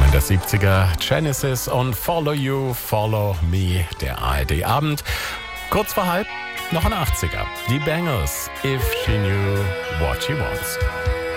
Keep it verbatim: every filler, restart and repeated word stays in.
Anfang der siebziger. Genesis und Follow You, Follow Me, der A R D-Abend. Kurz vor halb noch ein achtziger. Die Bangles, If She Knew What She Wants.